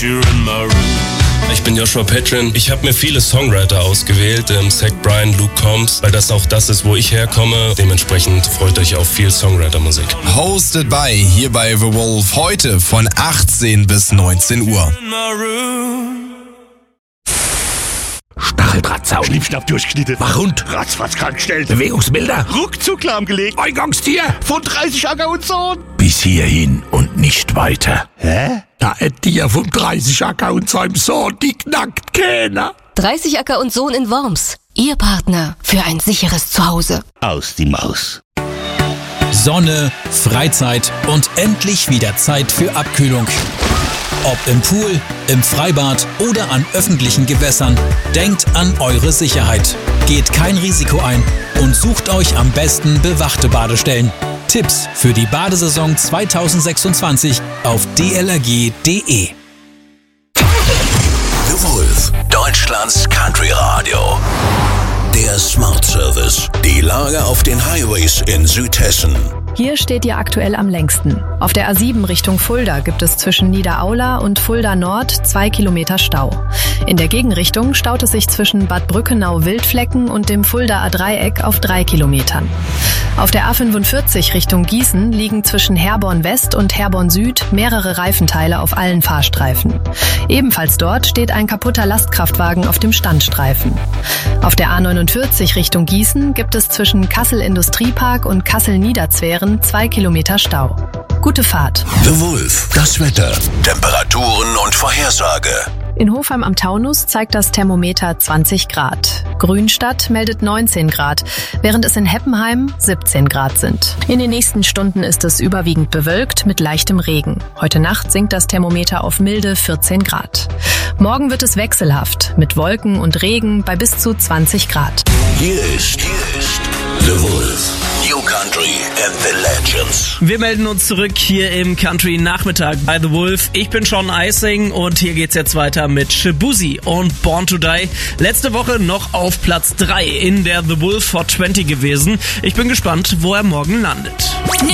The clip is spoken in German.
Ich bin Joshua Petrin. Ich habe mir viele Songwriter ausgewählt, Zach Bryan, Luke Combs, weil das auch das ist, wo ich herkomme. Dementsprechend freut euch auf viel Songwriter-Musik. Hosted by hier bei The Wolf heute von 18 bis 19 Uhr. Stacheldrahtzaun. Schnippschnapp durchgeschnitten. Wachhund. Ratzfatz krankgestellt. Bewegungsbilder. Ruckzuck lahmgelegt. Eingangstier. Von 30 Acker und Sohn. Bis hierhin und nicht weiter. Hä? Da hätt Tier vom 30 Acker und seinem Sohn, die knackt keiner. 30 Acker und Sohn in Worms. Ihr Partner für ein sicheres Zuhause. Aus die Maus. Sonne, Freizeit und endlich wieder Zeit für Abkühlung. Ob im Pool, im Freibad oder an öffentlichen Gewässern, denkt an eure Sicherheit. Geht kein Risiko ein und sucht euch am besten bewachte Badestellen. Tipps für die Badesaison 2026 auf dlrg.de. The Wolf, Deutschlands Country Radio. Der Smart Service. Die Lage auf den Highways in Südhessen. Hier steht ihr aktuell am längsten. Auf der A7 Richtung Fulda gibt es zwischen Niederaula und Fulda Nord 2 Kilometer Stau. In der Gegenrichtung staut es sich zwischen Bad Brückenau-Wildflecken und dem Fuldaer Dreieck auf 3 Kilometern. Auf der A45 Richtung Gießen liegen zwischen Herborn West und Herborn Süd mehrere Reifenteile auf allen Fahrstreifen. Ebenfalls dort steht ein kaputter Lastkraftwagen auf dem Standstreifen. Auf der A49 Richtung Gießen gibt es zwischen Kassel Industriepark und Kassel Niederzweren 2 Kilometer Stau. Gute Fahrt. The Wolf, das Wetter, Temperaturen und Vorhersage. In Hofheim am Taunus zeigt das Thermometer 20 Grad. Grünstadt meldet 19 Grad, während es in Heppenheim 17 Grad sind. In den nächsten Stunden ist es überwiegend bewölkt mit leichtem Regen. Heute Nacht sinkt das Thermometer auf milde 14 Grad. Morgen wird es wechselhaft mit Wolken und Regen bei bis zu 20 Grad. Hier ist The Wolf. New Country and the Legends. Wir melden uns zurück hier im Country Nachmittag bei The Wolf. Ich bin Sean Eising und hier geht's jetzt weiter mit Shabuzi und Born to Die. Letzte Woche noch auf Platz 3 in der The Wolf Hot 20 gewesen. Ich bin gespannt, wo er morgen landet.